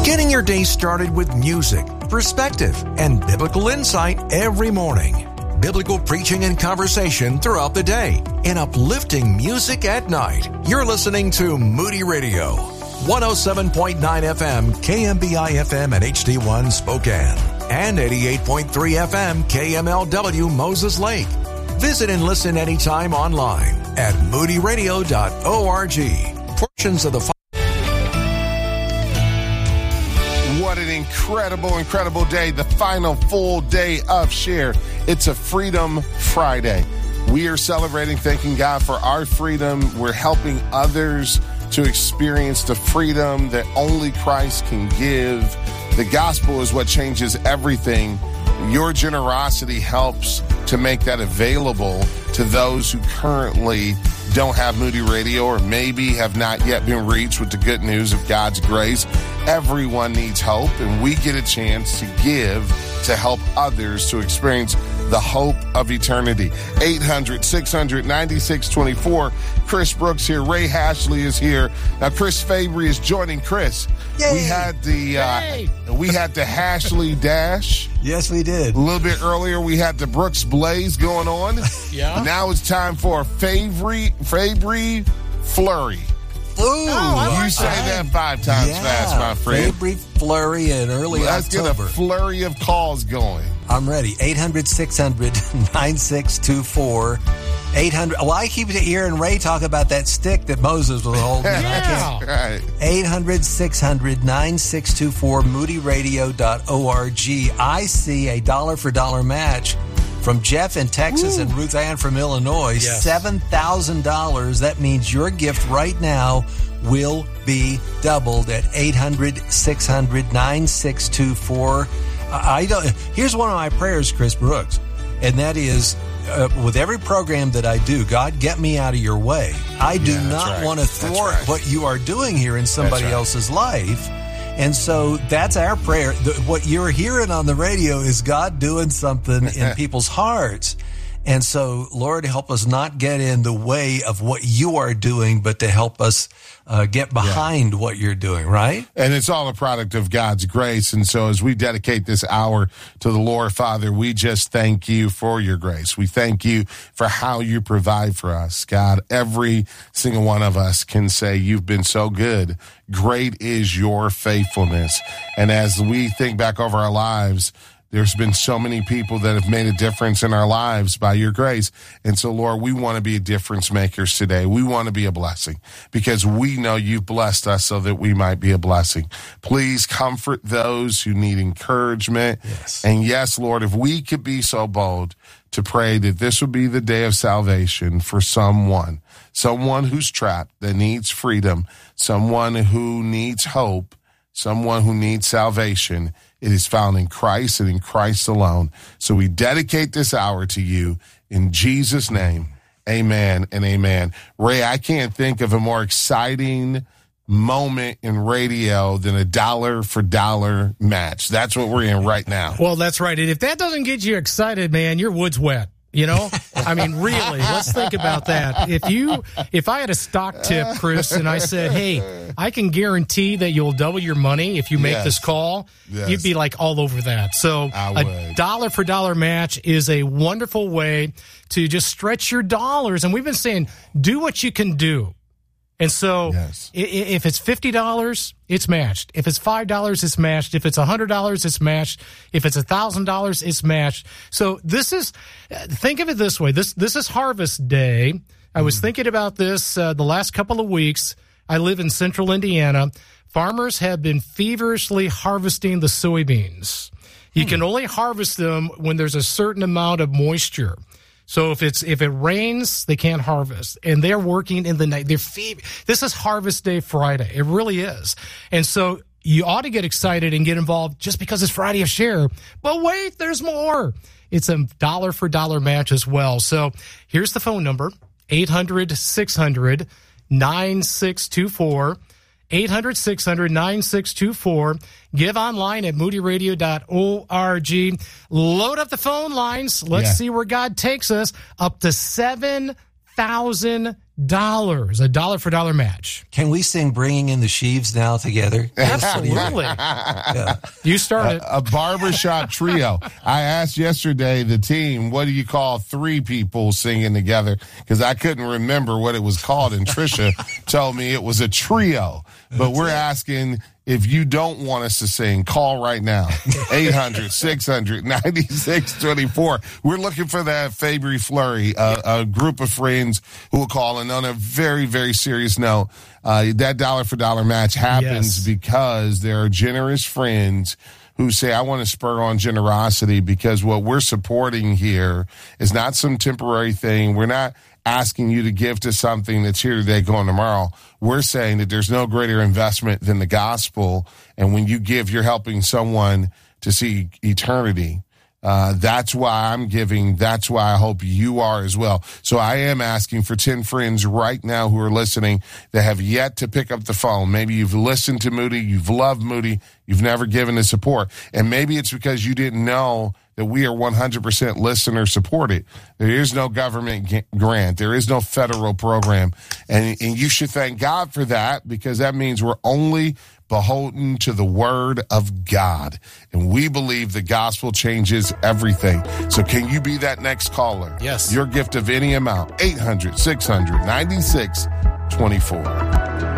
Getting your day started with music, perspective, and biblical insight every morning. Biblical preaching and conversation throughout the day, and uplifting music at night. You're listening to Moody Radio, 107.9 FM, KMBI FM at HD1 Spokane, and 88.3 FM, KMLW Moses Lake. Visit and listen anytime online at moodyradio.org. Portions of the What an incredible day. The final full day of Share. It's a Freedom Friday. We are celebrating, thanking God for our freedom. We're helping others to experience the freedom that only Christ can give. The gospel is what changes everything. Your generosity helps to make that available to those who currently don't have Moody Radio or maybe have not yet been reached with the good news of God's grace. Everyone needs hope, and we get a chance to give to help others to experience the hope of eternity. 800-600-9624. Chris Brooks here. Ray Hashley is here. Now, Chris Fabry is joining Chris. Yay. We had the Hashley Dash. Yes, we did. A little bit earlier, we had the Brooks Blaze going on. Yeah. Now it's time for Fabry Flurry. Ooh, You say that 5 times fast, my friend. Fabry Flurry in early Let's October. get a flurry of calls going. I'm ready. 800-600-9624. 800. Well, I keep hearing Ray talk about that stick that Moses was holding. Yeah. Right. 800-600-9624, moodyradio.org. I see a dollar for dollar match from Jeff in Texas and Ruth Ann from Illinois. Yes. $7,000. That means your gift right now will be doubled at 800-600-9624. Here's one of my prayers, Chris Brooks, and that is, with every program that I do, God, get me out of your way. I do not want to thwart what you are doing here in somebody else's life. And so that's our prayer. What you're hearing on the radio is God doing something in people's hearts. And so, Lord, help us not get in the way of what you are doing, but to help us get behind what you're doing, right? And it's all a product of God's grace. And so as we dedicate this hour to the Lord, Father, we just thank you for your grace. We thank you for how you provide for us. God, every single one of us can say you've been so good. Great is your faithfulness. And as we think back over our lives, there's been so many people that have made a difference in our lives by your grace. And so, Lord, we want to be a difference makers today. We want to be a blessing because we know you've blessed us so that we might be a blessing. Please comfort those who need encouragement. Yes. And yes, Lord, if we could be so bold to pray that this would be the day of salvation for someone who's trapped, that needs freedom, someone who needs hope, someone who needs salvation. It is found in Christ and in Christ alone. So we dedicate this hour to you in Jesus' name. Amen and amen. Ray, I can't think of a more exciting moment in radio than a dollar for dollar match. That's what we're in right now. Well, that's right. And if that doesn't get you excited, man, your wood's wet. You know, I mean, really, let's think about that. If I had a stock tip, Chris, and I said, hey, I can guarantee that you'll double your money if you make this call, you'd be like all over that. So a dollar for dollar match is a wonderful way to just stretch your dollars. And we've been saying, do what you can do. And so if it's $50, it's matched. If it's $5, it's matched. If it's $100, it's matched. If it's $1,000, it's matched. So this is, think of it this way. This is Harvest Day. I was thinking about this the last couple of weeks. I live in central Indiana. Farmers have been feverishly harvesting the soybeans. You can only harvest them when there's a certain amount of moisture. So if it rains, they can't harvest, and they're working in the night. This is Harvest Day Friday. It really is. And so you ought to get excited and get involved just because it's Friday of Share. But wait, there's more. It's a dollar for dollar match as well. So here's the phone number, 800-600-9624. 800-600-9624. Give online at moodyradio.org. Load up the phone lines. Let's see where God takes us. Up to $7,000 a dollar-for-dollar match. Can we sing Bringing in the Sheaves now together? Absolutely. You started. A barbershop trio. I asked yesterday the team, what do you call three people singing together? Because I couldn't remember what it was called, and Trisha told me it was a trio. But we're asking, if you don't want us to sing, call right now. 800-600-9624. We're looking for that Fabry Flurry, a group of friends who will call. And on a very, very serious note, that dollar-for-dollar match happens because there are generous friends who say, I want to spur on generosity, because what we're supporting here is not some temporary thing. We're not asking you to give to something that's here today, going tomorrow. We're saying that there's no greater investment than the gospel. And when you give, you're helping someone to see eternity. That's why I'm giving. That's why I hope you are as well. So I am asking for 10 friends right now who are listening that have yet to pick up the phone. Maybe you've listened to Moody, you've loved Moody, you've never given the support. And maybe it's because you didn't know that we are 100% listener supported. There is no government grant. There is no federal program. And you should thank God for that, because that means we're only beholden to the word of God. And we believe the gospel changes everything. So can you be that next caller? Yes. Your gift of any amount, 800-600-9624.